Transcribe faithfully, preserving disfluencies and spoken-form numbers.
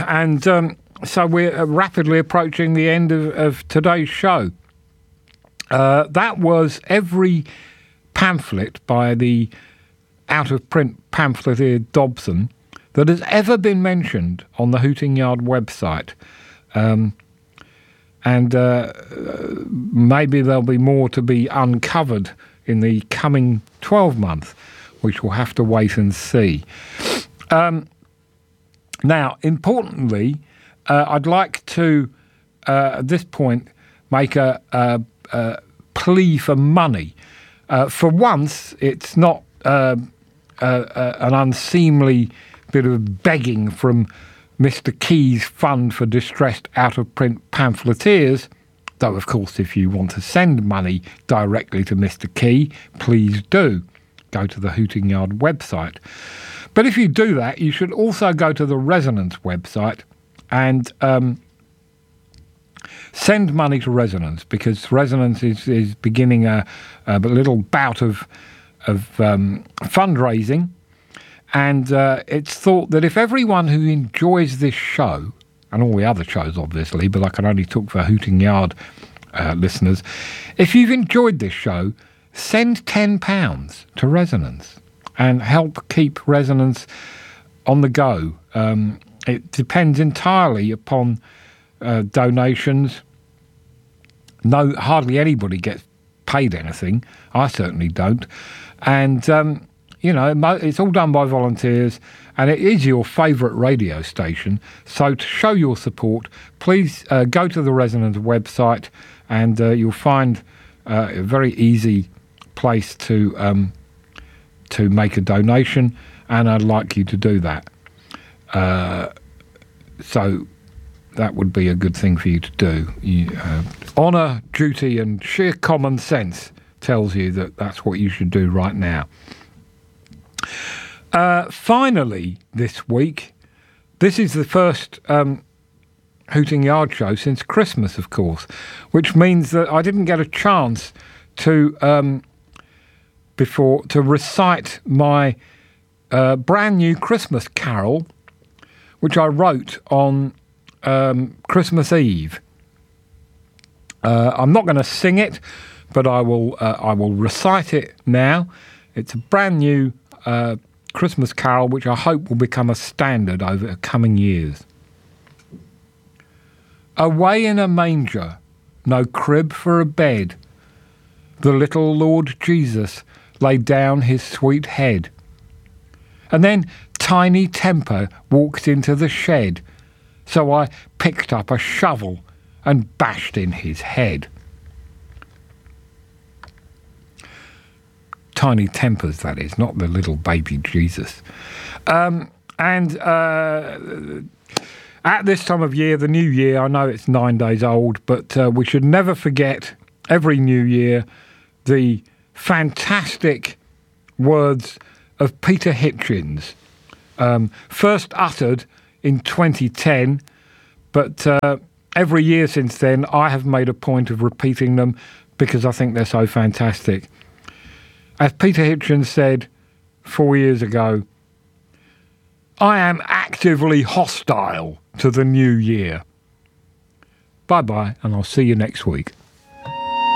and um, so we're rapidly approaching the end of, of today's show. Uh, that was every pamphlet by the out-of-print pamphleteer Dobson that has ever been mentioned on the Hooting Yard website. Um, and uh, maybe there'll be more to be uncovered in the coming twelve months, which we'll have to wait and see. Um, now, importantly, uh, I'd like to, uh, at this point, make a, a, a plea for money. Uh, for once, it's not uh, uh, uh, an unseemly bit of begging from Mister Key's Fund for Distressed Out-of-Print Pamphleteers, though, of course, if you want to send money directly to Mister Key, please do. Go to the Hooting Yard website. But if you do that, you should also go to the Resonance website and um, send money to Resonance, because Resonance is, is beginning a, a little bout of, of um, fundraising. And uh, it's thought that if everyone who enjoys this show, and all the other shows obviously, but I can only talk for Hooting Yard uh, listeners, if you've enjoyed this show, send ten pounds to Resonance and help keep Resonance on the go. Um, it depends entirely upon uh, donations. No, hardly anybody gets paid anything. I certainly don't. And... Um, You know, it's all done by volunteers, and it is your favourite radio station. So to show your support, please uh, go to the Resonance website, and uh, you'll find uh, a very easy place to um, to make a donation, and I'd like you to do that. Uh, so that would be a good thing for you to do. You, uh, honour, duty, and sheer common sense tells you that that's what you should do right now. Uh, finally, this week, this is the first um, Hooting Yard show since Christmas, of course, which means that I didn't get a chance to um, before to recite my uh, brand new Christmas carol, which I wrote on um, Christmas Eve. Uh, I'm not going to sing it, but I will. Uh, I will recite it now. It's a brand new Uh, Christmas carol, which I hope will become a standard over coming years. Away in a manger, no crib for a bed, the little Lord Jesus laid down his sweet head. And then Tiny Temper walked into the shed, so I picked up a shovel and bashed in his head. Tiny Tempers, that is, not the little baby Jesus. Um, and uh, at this time of year, the new year, I know it's nine days old, but uh, we should never forget, every new year, the fantastic words of Peter Hitchens, um, first uttered in twenty ten, but uh, every year since then, I have made a point of repeating them because I think they're so fantastic. As Peter Hitchens said four years ago, I am actively hostile to the new year. Bye-bye, and I'll see you next week.